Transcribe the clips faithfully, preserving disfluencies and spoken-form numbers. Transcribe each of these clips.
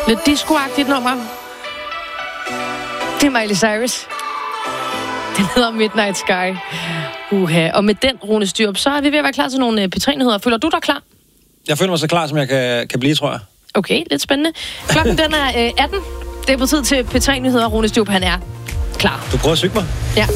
Lidt disco-agtigt nummer. Det er Miley Cyrus. Den hedder Midnight Sky. Uha. Og med den, Rune Styrup, så er vi ved at være klar til nogle P tre-nyheder. Føler du dig klar? Jeg føler mig så klar, som jeg kan, kan blive, tror jeg. Okay, lidt spændende. Klokken den er øh, atten. Det er på tid til P tre-nyheder. Rune Styrup, han er klar. Du prøver at syge mig? Ja.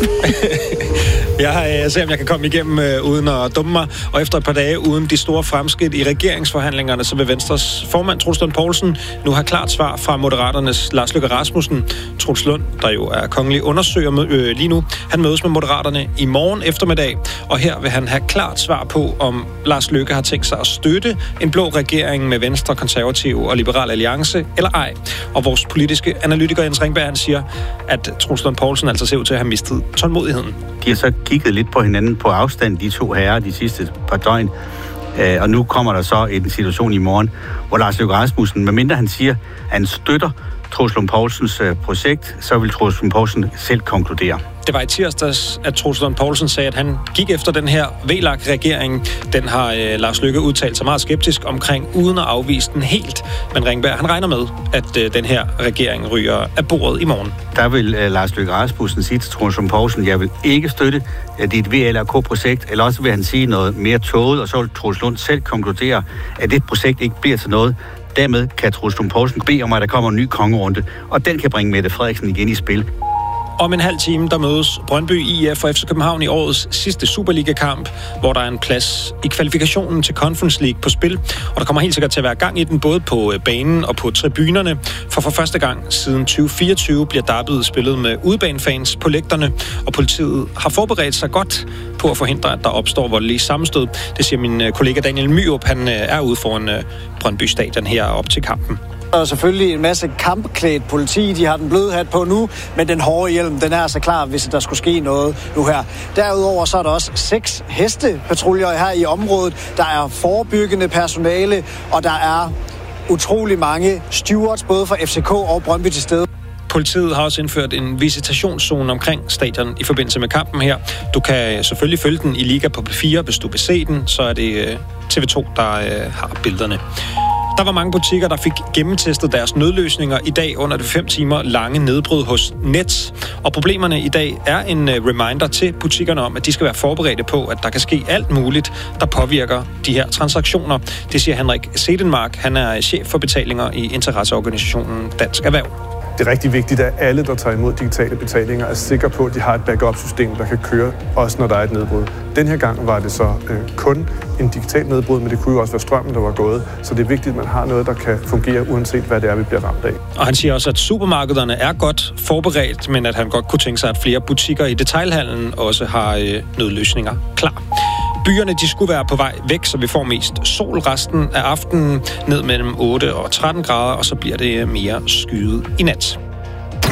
Jeg øh, ser, om jeg kan komme igennem øh, uden at dumme mig. Og efter et par dage uden de store fremskridt i regeringsforhandlingerne, så vil Venstres formand, Troels Lund Poulsen, nu have klart svar fra Moderaternes Lars Løkke Rasmussen. Troels Lund, der jo er kongelig undersøger øh, lige nu, han mødes med Moderaterne i morgen eftermiddag. Og her vil han have klart svar på, om Lars Løkke har tænkt sig at støtte en blå regering med Venstre, Konservative og Liberal Alliance, eller ej. Og vores politiske analytiker Jens Ringberg, han siger, at Troels Lund Poulsen altså ser ud til at have mistet tålmodigheden. De har så kigget lidt på hinanden på afstand, de to herrer, de sidste par døgn. Øh, og nu kommer der så en situation i morgen, hvor Lars Løkke Rasmussen, medmindre han siger, at han støtter Troels Lund Poulsens øh, projekt, så vil Troels Lund Poulsen selv konkludere. Det var i tirsdags, at Troels Lund Poulsen sagde, at han gik efter den her V L A K-regering. Den har øh, Lars Løkke udtalt sig meget skeptisk omkring, uden at afvise den helt. Men Ringberg, han regner med, at øh, den her regering ryger af bordet i morgen. Der vil øh, Lars Løkke Rasmussen sige til Troels Lund Poulsen, jeg vil ikke støtte øh, dit V L A K-projekt, eller også vil han sige noget mere tåget, og så vil Troels Lund selv konkludere, at det projekt ikke bliver til noget. Dermed kan Troels Lund Poulsen bede om, at der kommer en ny kongerunde, og den kan bringe Mette Frederiksen igen i spil. Om en halv time, der mødes Brøndby I F og F C København i årets sidste Superliga-kamp, hvor der er en plads i kvalifikationen til Conference League på spil. Og der kommer helt sikkert til at være gang i den, både på banen og på tribunerne. For for første gang siden tyve fireogtyve bliver derbyet spillet med udebanefans på lægterne, og politiet har forberedt sig godt på at forhindre, at der opstår voldelige sammenstød. Det siger min kollega Daniel Myrup, han er ude foran Brøndby Stadion her op til kampen. Der er selvfølgelig en masse kampklædt politi, de har den bløde hat på nu, men den hårde hjelm, den er altså klar, hvis der skulle ske noget nu her. Derudover så er der også seks hestepatruljer her i området. Der er forebyggende personale, og der er utrolig mange stewards, både fra F C K og Brøndby til stede. Politiet har også indført en visitationszone omkring stadion i forbindelse med kampen her. Du kan selvfølgelig følge den i Liga på P fire, hvis du vil se den, så er det T V to, der har billederne. Der var mange butikker, der fik gennemtestet deres nødløsninger i dag under det fem timer lange nedbrud hos Nets. Og problemerne i dag er en reminder til butikkerne om, at de skal være forberedte på, at der kan ske alt muligt, der påvirker de her transaktioner. Det siger Henrik Sedenmark. Han er chef for betalinger i interesseorganisationen Dansk Erhverv. Det er rigtig vigtigt, at alle, der tager imod digitale betalinger, er sikre på, at de har et backup-system, der kan køre, også når der er et nedbrud. Den her gang var det så øh, kun en digital nedbrud, men det kunne jo også være strømmen, der var gået. Så det er vigtigt, at man har noget, der kan fungere, uanset hvad det er, vi bliver ramt af. Og han siger også, at supermarkederne er godt forberedt, men at han godt kunne tænke sig, at flere butikker i detailhandlen også har øh, nødløsninger klar. Byerne, de skulle være på vej væk, så vi får mest sol resten af aftenen, ned mellem otte og tretten grader, og så bliver det mere skyet i nat.